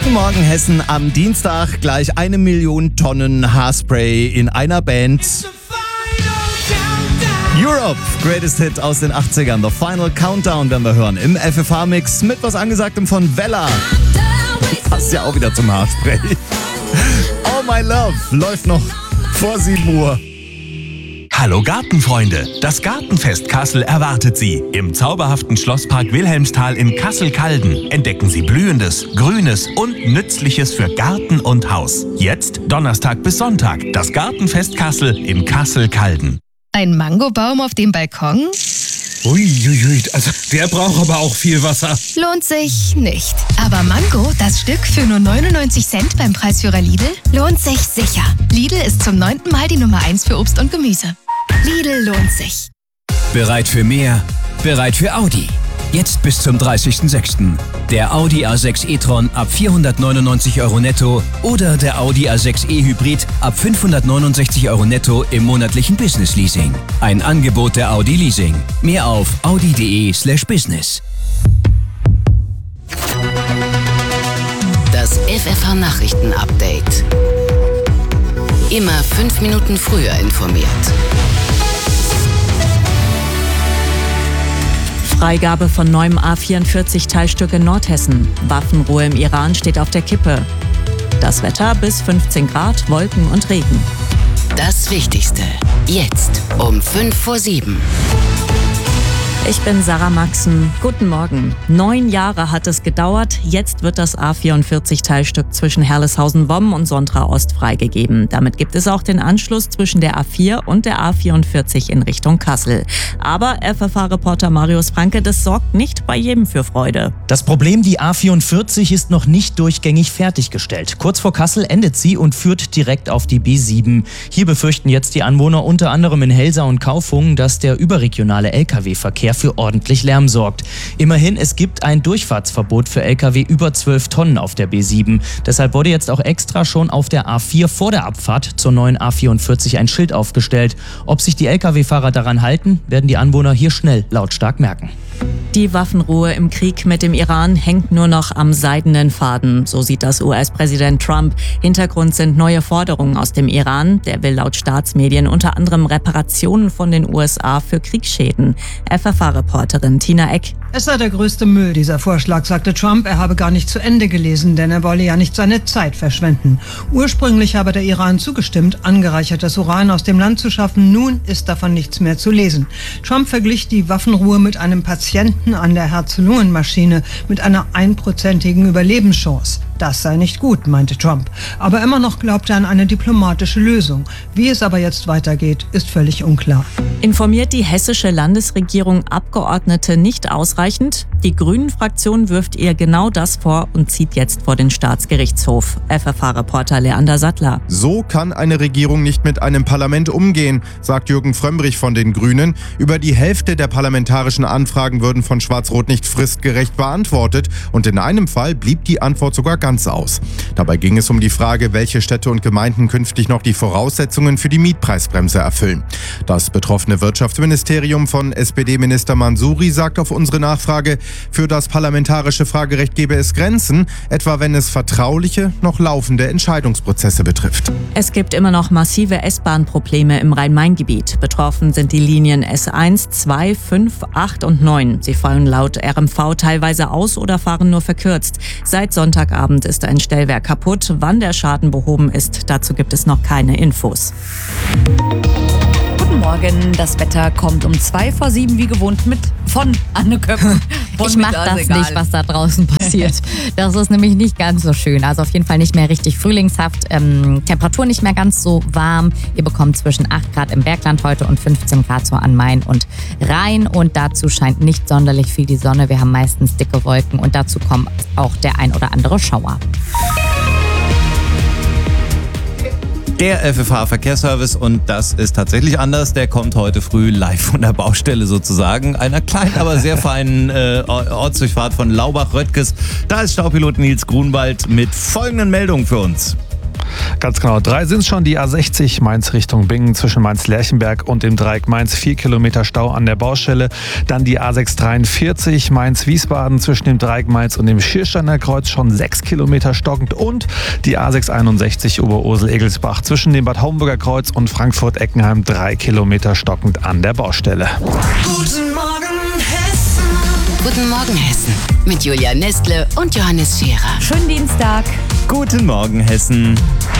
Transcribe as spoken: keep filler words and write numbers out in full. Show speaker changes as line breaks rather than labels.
Guten Morgen Hessen, am Dienstag gleich eine Million Tonnen Haarspray in einer Band. Europe, Greatest Hit aus den achtzigern, The Final Countdown werden wir hören im F F H-Mix mit was Angesagtem von Vella. Passt ja auch wieder zum Haarspray. Oh My Love läuft noch vor sieben Uhr.
Hallo Gartenfreunde, das Gartenfest Kassel erwartet Sie. Im zauberhaften Schlosspark Wilhelmsthal in Kassel-Calden entdecken Sie Blühendes, Grünes und Nützliches für Garten und Haus. Jetzt Donnerstag bis Sonntag, das Gartenfest Kassel im Kassel-Calden.
Ein Mangobaum auf dem Balkon?
Uiuiui, also der braucht aber auch viel Wasser.
Lohnt sich nicht. Aber Mango, das Stück für nur neunundneunzig Cent beim Preisführer Lidl, lohnt sich sicher. Lidl ist zum neunten Mal die Nummer eins für Obst und Gemüse. Lidl lohnt sich.
Bereit für mehr? Bereit für Audi. Jetzt bis zum dreißigsten sechsten Der Audi A sechs e-tron ab vierhundertneunundneunzig Euro netto oder der Audi A sechs e-Hybrid ab fünfhundertneunundsechzig Euro netto im monatlichen Business Leasing. Ein Angebot der Audi Leasing. Mehr auf audi.de slash business.
Das F F H-Nachrichten-Update. Immer fünf Minuten früher informiert.
Freigabe von neuem A vierundvierzig Teilstück in Nordhessen. Waffenruhe im Iran steht auf der Kippe. Das Wetter bis fünfzehn Grad, Wolken und Regen.
Das Wichtigste. Jetzt um fünf vor sieben.
Ich bin Sarah Maxen. Guten Morgen. Neun Jahre hat es gedauert. Jetzt wird das A vierundvierzig Teilstück zwischen Herleshausen-Womm und Sontra Ost freigegeben. Damit gibt es auch den Anschluss zwischen der A vier und der A vierundvierzig in Richtung Kassel. Aber F F H-Reporter Marius Franke, das sorgt nicht bei jedem für Freude.
Das Problem, die A vierundvierzig ist noch nicht durchgängig fertiggestellt. Kurz vor Kassel endet sie und führt direkt auf die B sieben. Hier befürchten jetzt die Anwohner unter anderem in Helsa und Kaufungen, dass der überregionale L K W-Verkehr für ordentlich Lärm sorgt. Immerhin, es gibt ein Durchfahrtsverbot für L K W über zwölf Tonnen auf der B sieben. Deshalb wurde jetzt auch extra schon auf der A vier vor der Abfahrt zur neuen A vierundvierzig ein Schild aufgestellt. Ob sich die L K W-Fahrer daran halten, werden die Anwohner hier schnell lautstark merken.
Die Waffenruhe im Krieg mit dem Iran hängt nur noch am seidenen Faden. So sieht das U S-Präsident Trump. Hintergrund sind neue Forderungen aus dem Iran. Der will laut Staatsmedien unter anderem Reparationen von den U S A für Kriegsschäden. F F H-Reporterin Tina Eck.
Es sei der größte Müll, dieser Vorschlag, sagte Trump. Er habe gar nicht zu Ende gelesen, denn er wolle ja nicht seine Zeit verschwenden. Ursprünglich habe der Iran zugestimmt, angereichertes Uran aus dem Land zu schaffen. Nun ist davon nichts mehr zu lesen. Trump verglich die Waffenruhe mit einem Patienten an der Herz-Lungen-Maschine mit einer einprozentigen Überlebenschance. Das sei nicht gut, meinte Trump. Aber immer noch glaubt er an eine diplomatische Lösung. Wie es aber jetzt weitergeht, ist völlig unklar.
Informiert die hessische Landesregierung Abgeordnete nicht ausreichend? Die Grünen-Fraktion wirft ihr genau das vor und zieht jetzt vor den Staatsgerichtshof. F F H-Reporter Leander Sattler.
So kann eine Regierung nicht mit einem Parlament umgehen, sagt Jürgen Frömmrich von den Grünen. Über die Hälfte der parlamentarischen Anfragen würden von Schwarz-Rot nicht fristgerecht beantwortet. Und in einem Fall blieb die Antwort sogar ganz aus. Dabei ging es um die Frage, welche Städte und Gemeinden künftig noch die Voraussetzungen für die Mietpreisbremse erfüllen. Das betroffene Wirtschaftsministerium von S P D-Minister Mansouri sagt auf unsere Nachfrage, für das parlamentarische Fragerecht gebe es Grenzen, etwa wenn es vertrauliche, noch laufende Entscheidungsprozesse betrifft.
Es gibt immer noch massive S-Bahn-Probleme im Rhein-Main-Gebiet. Betroffen sind die Linien S eins, zwei, fünf, acht und neun. Sie fallen laut R M V teilweise aus oder fahren nur verkürzt. Seit Sonntagabend ist ein Stellwerk kaputt. Wann der Schaden behoben ist, dazu gibt es noch keine Infos.
Guten Morgen, das Wetter kommt um zwei vor sieben wie gewohnt mit von Anne Köppen.
Ich mach das egal. nicht, was da draußen passiert. Das ist nämlich nicht ganz so schön. Also auf jeden Fall nicht mehr richtig frühlingshaft. Ähm, Temperatur nicht mehr ganz so warm. Ihr bekommt zwischen acht Grad im Bergland heute und fünfzehn Grad so an Main und Rhein. Und dazu scheint nicht sonderlich viel die Sonne. Wir haben meistens dicke Wolken und dazu kommt auch der ein oder andere Schauer.
Der F F H-Verkehrsservice, und das ist tatsächlich anders, der kommt heute früh live von der Baustelle sozusagen, einer kleinen, aber sehr feinen äh, Ortsdurchfahrt von Laubach-Röttges. Da ist Staupilot Nils Grunwald mit folgenden Meldungen für uns.
Ganz genau, drei sind es schon. Die A sechzig Mainz Richtung Bingen zwischen Mainz-Lerchenberg und dem Dreieck Mainz. Vier Kilometer Stau an der Baustelle. Dann die A sechshundertdreiundvierzig Mainz-Wiesbaden zwischen dem Dreieck Mainz und dem Schiersteiner Kreuz schon sechs Kilometer stockend. Und die A sechshunderteinundsechzig Oberursel-Egelsbach zwischen dem Bad Homburger Kreuz und Frankfurt-Eckenheim. Drei Kilometer stockend an der Baustelle.
Guten Morgen Hessen. Guten Morgen Hessen. Mit Julia Nestle und Johannes Scherer.
Schönen Dienstag.
Guten Morgen, Hessen.